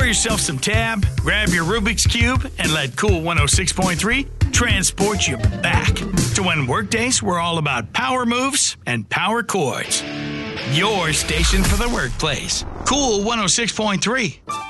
Pour yourself some Tab, grab your Rubik's Cube, and let Cool 106.3 transport you back to when workdays were all about power moves and power chords. Your station for the workplace. Cool 106.3.